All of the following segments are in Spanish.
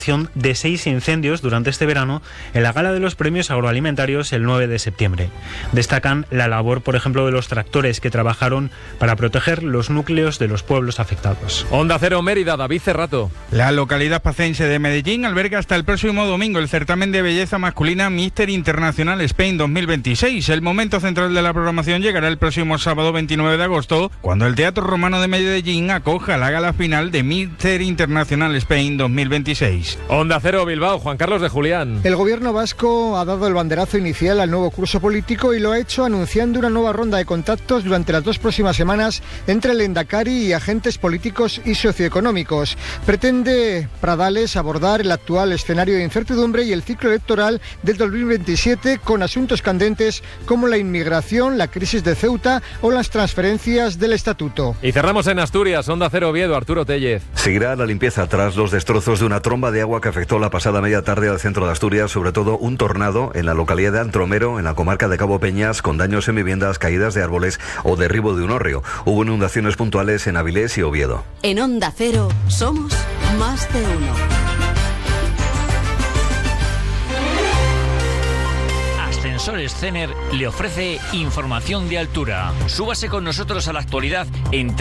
de 6 incendios durante este verano en la gala de los premios agroalimentarios el 9 de septiembre. Destacan la labor, por ejemplo, de los tractores que trabajaron para proteger los núcleos de los pueblos afectados. Onda Cero Mérida, David Cerrato. La localidad pacense de Medellín alberga hasta el próximo domingo el certamen de belleza masculina Mister International Spain 2026. El momento central de la programación llegará el próximo sábado 29 de agosto, cuando el Teatro Romano de Medellín acoja la gala final de Mister International Spain 2026. Onda Cero Bilbao, Juan Carlos de Julián. El gobierno vasco ha dado el banderazo inicial al nuevo curso político y lo ha hecho anunciando una nueva ronda de contactos durante las 2 próximas semanas entre el Lehendakari y agentes políticos y socioeconómicos. Pretende Pradales abordar el actual escenario de incertidumbre y el ciclo electoral del 2027 con asuntos candentes como la inmigración, la crisis de Ceuta o las transferencias del estatuto. Y cerramos en Asturias, Onda Cero Oviedo, Arturo Tellez. Seguirá la limpieza tras los destrozos de una tromba de agua que afectó la pasada media tarde al centro de Asturias, sobre todo un tornado en la localidad de Antromero, en la comarca de Cabo Peñas, con daños en viviendas, caídas de árboles o derribo de un hórreo. Hubo inundaciones puntuales en Avilés y Oviedo. En Onda Cero somos más de uno. Ascensores Cener le ofrece información de altura. Súbase con nosotros a la actualidad en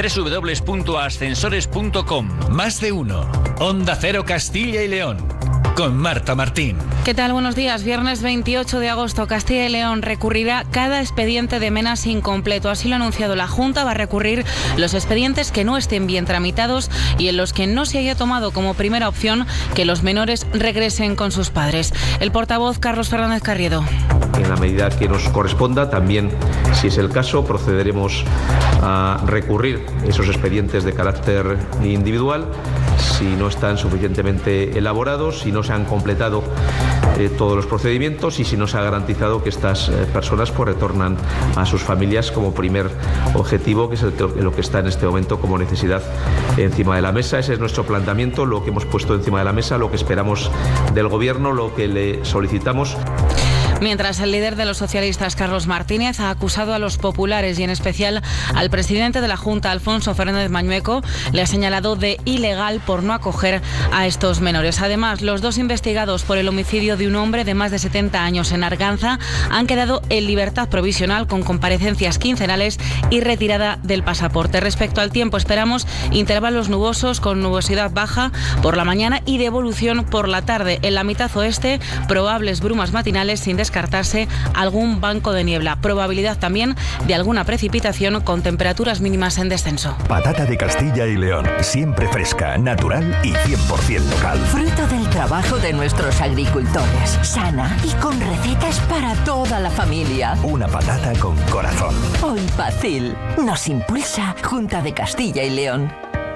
www.ascensores.com. Más de uno. Onda Cero Castilla y León. Con Marta Martín. ¿Qué tal? Buenos días. Viernes 28 de agosto, Castilla y León recurrirá cada expediente de menas incompleto. Así lo ha anunciado la Junta. Va a recurrir los expedientes que no estén bien tramitados y en los que no se haya tomado como primera opción que los menores regresen con sus padres. El portavoz Carlos Fernández Carriedo. En la medida que nos corresponda, también, si es el caso, procederemos a recurrir esos expedientes de carácter individual si no están suficientemente elaborados, si no se han completado todos los procedimientos y si no se ha garantizado que estas personas pues retornan a sus familias como primer objetivo, que es lo que está en este momento como necesidad encima de la mesa. Ese es nuestro planteamiento, lo que hemos puesto encima de la mesa, lo que esperamos del Gobierno, lo que le solicitamos. Mientras el líder de los socialistas, Carlos Martínez, ha acusado a los populares y en especial al presidente de la Junta, Alfonso Fernández Mañueco, le ha señalado de ilegal por no acoger a estos menores. Además, los 2 investigados por el homicidio de un hombre de más de 70 años en Arganza han quedado en libertad provisional con comparecencias quincenales y retirada del pasaporte. Respecto al tiempo, esperamos intervalos nubosos con nubosidad baja por la mañana y devolución por la tarde. En la mitad oeste, probables brumas matinales sin descartarse algún banco de niebla. Probabilidad también de alguna precipitación con temperaturas mínimas en descenso. Patata de Castilla y León, siempre fresca, natural y 100% local. Fruto del trabajo de nuestros agricultores, sana y con recetas para toda la familia. Una patata con corazón. Hoy Pacil nos impulsa Junta de Castilla y León.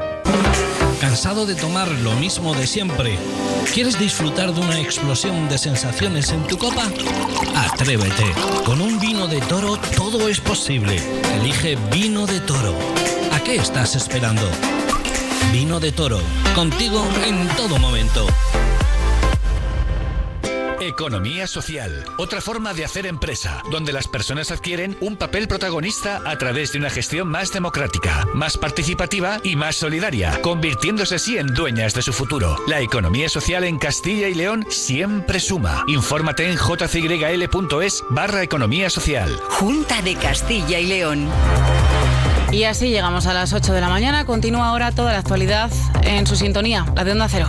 ¿Cansado de tomar lo mismo de siempre? ¿Quieres disfrutar de una explosión de sensaciones en tu copa? Atrévete. Con un vino de Toro todo es posible. Elige Vino de Toro. ¿A qué estás esperando? Vino de Toro. Contigo en todo momento. Economía social, otra forma de hacer empresa, donde las personas adquieren un papel protagonista a través de una gestión más democrática, más participativa y más solidaria, convirtiéndose así en dueñas de su futuro. La economía social en Castilla y León siempre suma. Infórmate en jcyl.es/economía social. Junta de Castilla y León. Y así llegamos a las 8 de la mañana. Continúa ahora toda la actualidad en su sintonía, la de Onda Cero.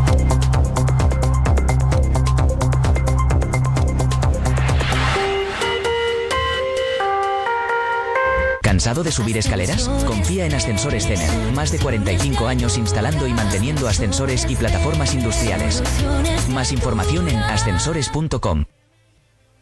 ¿Cansado de subir escaleras? Confía en Ascensores Cener. Más de 45 años instalando y manteniendo ascensores y plataformas industriales. Más información en ascensores.com.